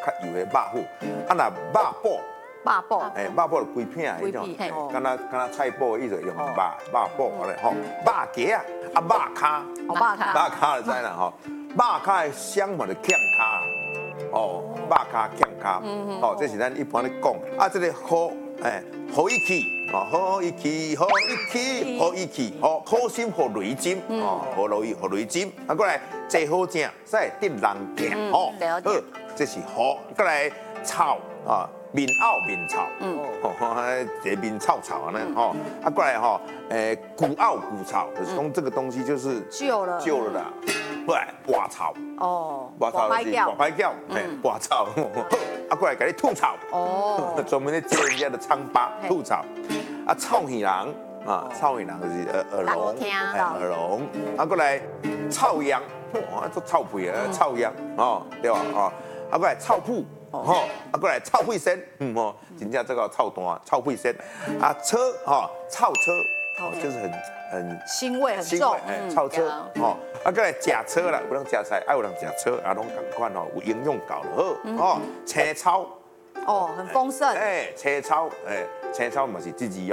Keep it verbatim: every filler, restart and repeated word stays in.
较油的肉脯，啊那肉脯。 肉脯， 诶，肉脯就规片迄种，敢若敢若菜脯伊就用肉肉脯安尼吼，肉夹啊，啊肉骹， 肉骹， 肉骹就知啦吼，肉骹的香嘛就呛骹，哦，肉骹呛骹，哦，这是咱一般咧讲，啊，这个好，诶，好一气，哦，好一气，好一气，好一气，好好心好雷金，哦，好雷好雷金，啊，过来坐好正，使得人行，哦，好，这是好，过来炒啊。面凹面炒，嗯，吼，这面炒炒啊，那吼，啊过来吼，诶，骨凹骨炒，就是讲这个东西就是旧了， 旧了啦，不然刮炒， 哦， 刮炒就是刮拍掉，哎，刮炒，啊过来给你吐槽，哦，专门咧接人家的疮疤，吐槽，啊臭耳郎啊，臭耳郎就是耳耳聋，哎，耳聋，啊过来臭秧，哇，做臭屁啊，臭秧，哦，对吧？哦，啊过来臭铺。吼，啊，过来臭屁身，嗯吼，真正这个臭蛋、臭屁身，啊车哈，臭车，就是很很腥味很重， 哎，臭车，吼，啊过来假车啦，有人假菜，爱有人假车，啊拢同款吼，有营养够就好，哦，青草， 哦，很丰盛， 哎，青草，哎，青草嘛是自己用。